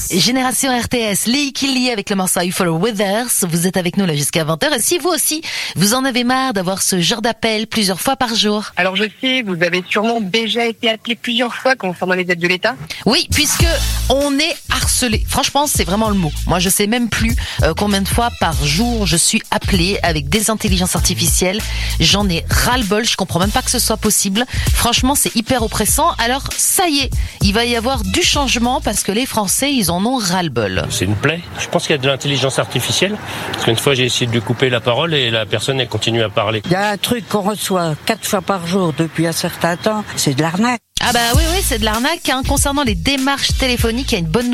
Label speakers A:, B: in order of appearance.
A: Génération RTS, Lee Killy avec le morceau You Follow With Us. Vous êtes avec nous là jusqu'à 20h. Et si vous aussi, vous en avez marre d'avoir ce genre d'appel plusieurs fois par jour.
B: Alors je sais, vous avez sûrement déjà été appelé plusieurs fois concernant les aides de l'État.
A: Oui, puisque on est harcelé. Franchement, c'est vraiment le mot. Moi, je sais même plus combien de fois par jour je suis appelée avec des intelligences artificielles. J'en ai ras-le-bol. Je comprends même pas que ce soit possible. Franchement, c'est hyper oppressant. Alors, ça y est, il va y avoir du changement parce que les Français, ils en ont ras-le-bol.
C: C'est une plaie. Je pense qu'il y a de l'intelligence artificielle. Parce qu'une fois, j'ai essayé de lui couper la parole et la personne, elle continue à parler.
D: Il y a un truc qu'on reçoit 4 fois par jour depuis un certain temps. C'est de l'arnaque.
A: Ah bah oui, c'est de l'arnaque. Concernant les démarches téléphoniques, il y a une bonne nouvelle.